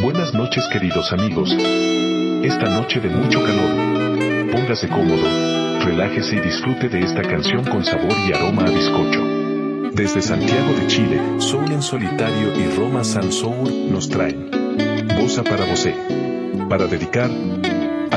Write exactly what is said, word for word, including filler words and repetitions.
Buenas noches queridos amigos. Esta noche de mucho calor. Póngase cómodo, relájese y disfrute de esta canción con sabor y aroma a bizcocho. Desde Santiago de Chile, Soul en Solitario y Roma San Soul nos traen Bossa para Vosé. Para dedicar